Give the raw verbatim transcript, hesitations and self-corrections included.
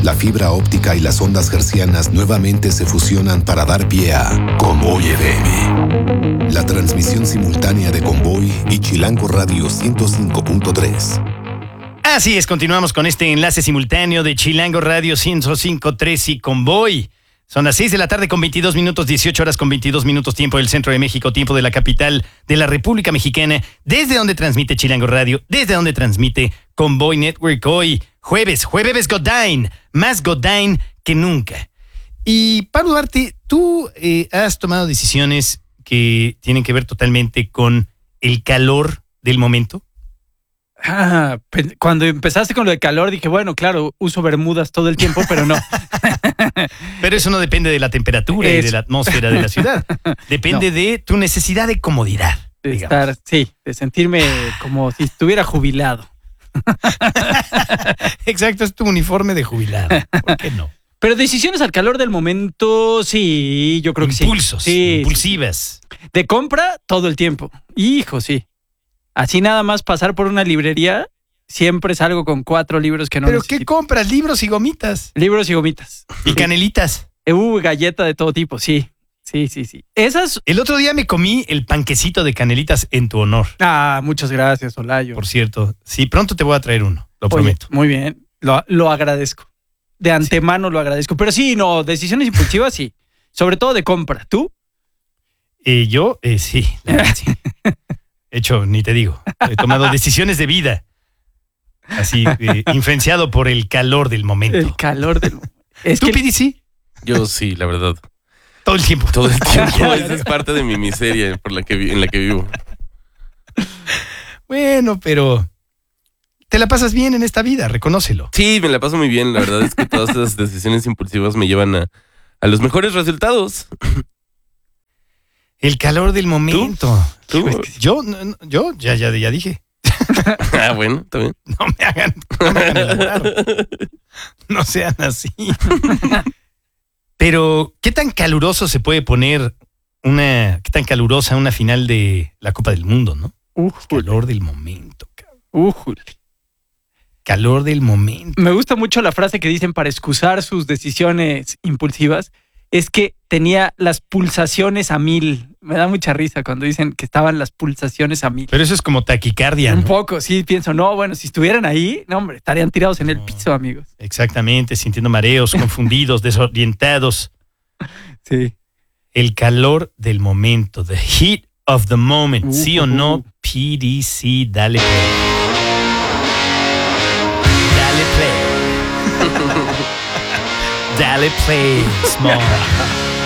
La fibra óptica y las ondas hertzianas nuevamente se fusionan para dar pie a Convoy F M. La transmisión simultánea de Convoy y Chilango Radio ciento cinco punto tres. Así es, continuamos con este enlace simultáneo de Chilango Radio ciento cinco punto tres y Convoy. Son las seis de la tarde con veintidós minutos, dieciocho horas con veintidós minutos, tiempo del centro de México, tiempo de la capital de la República Mexicana, desde donde transmite Chilango Radio, desde donde transmite Convoy Network. Hoy, jueves, jueves Godine, más Godine que nunca. Y Pablo Duarte, tú eh, has tomado decisiones que tienen que ver totalmente con el calor del momento. Ah, cuando empezaste con lo de calor dije, bueno, claro, uso bermudas todo el tiempo, pero no. Pero eso no depende de la temperatura es... y de la atmósfera de la ciudad. Depende no. de tu necesidad de comodidad. De estar, sí, de sentirme como si estuviera jubilado. Exacto, es tu uniforme de jubilado. ¿Por qué no? Pero decisiones al calor del momento, sí, yo creo que Impulsos, sí. Impulsos, impulsivas. De compra todo el tiempo. Hijo, sí. Así nada más pasar por una librería, siempre salgo con cuatro libros que no ¿Pero necesito. qué compras? ¿Libros y gomitas? Libros y gomitas. ¿Y canelitas? Uh, galleta de todo tipo, sí. Sí, sí, sí. Esas... El otro día me comí el panquecito de canelitas en tu honor. Ah, muchas gracias, Olayo. Por cierto, sí, pronto te voy a traer uno, lo Oye, prometo. Muy bien, lo, lo agradezco. De antemano sí. Lo agradezco. Pero sí, no, decisiones impulsivas, sí. Sobre todo de compra. ¿Tú? Eh, yo, eh, sí, la verdad, sí. Hecho, ni te digo. He tomado decisiones de vida. Así, eh, influenciado por el calor del momento. El calor del momento. ¿Tú, que... Pidi, sí? Yo sí, la verdad. Todo el tiempo. Todo el tiempo. Esa es parte de mi miseria por la que vi, en la que vivo. Bueno, pero te la pasas bien en esta vida, reconócelo. Sí, me la paso muy bien. La verdad es que todas esas decisiones impulsivas me llevan a, a los mejores resultados. El calor del momento. ¿Tú? ¿Tú? Yo, yo ya, ya, ya dije. Ah, bueno, está bien. No me hagan, no me hagan elaborar. No sean así. Pero, ¿qué tan caluroso se puede poner una, qué tan calurosa una final de la Copa del Mundo, no? Uh, calor del momento, cabrón. Uh, calor del momento. Me gusta mucho la frase que dicen para excusar sus decisiones impulsivas. Es que tenía las pulsaciones a mil. Me da mucha risa cuando dicen que estaban las pulsaciones a mil. Pero eso es como taquicardia, ¿no? Un poco, sí, pienso, no, bueno, si estuvieran ahí, no, hombre, estarían tirados en el piso, amigos. Exactamente, sintiendo mareos, confundidos, desorientados. Sí. El calor del momento, the heat of the moment. Uh, ¿Sí o no? Uh. P D C, dale play. Dale play. Dale play, small.